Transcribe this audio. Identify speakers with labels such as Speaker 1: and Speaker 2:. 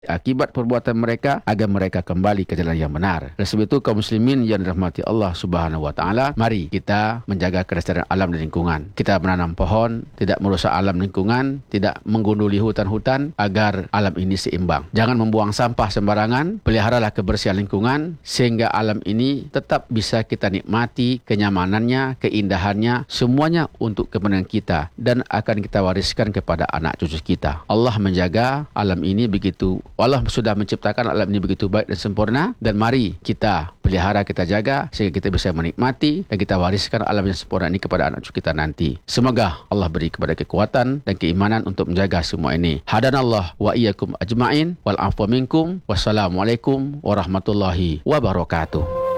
Speaker 1: akibat perbuatan mereka agar mereka kembali ke jalan yang benar. Oleh sebab itu, kaum muslimin yang dirahmati Allah Subhanahu wa taala, mari kita menjaga kelestarian alam dan lingkungan. Kita menanam pohon, tidak merusak alam lingkungan, tidak menggunduli hutan-hutan agar alam ini seimbang. Jangan membuang sampah sembarangan, peliharalah kebersihan lingkungan sehingga alam ini tetap bisa kita nikmati, kenyamanannya, keindahannya, semuanya untuk kepentingan kita dan akan kita wariskan kepada anak cucu kita. Allah menjaga alam ini begitu, Allah sudah menciptakan alam ini begitu baik dan sempurna, dan mari kita pelihara, kita jaga sehingga kita bisa menikmati dan kita wariskan alam yang sempurna ini kepada anak cucu kita nanti. Semoga Allah beri kepada kekuatan dan keimanan untuk menjaga semua ini. Hadanallah wa iyyakum ajma'in wal afwa minkum. Wassalamualaikum warahmatullahi wabarakatuh.